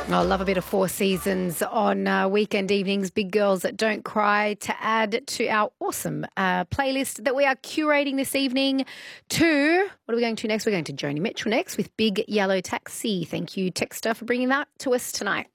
I love a bit of Four Seasons on weekend evenings. Big Girls That Don't Cry to add to our awesome playlist that we are curating this evening. What are we going to next? We're going to Joni Mitchell next with Big Yellow Taxi. Thank you, Texter, for bringing that to us tonight.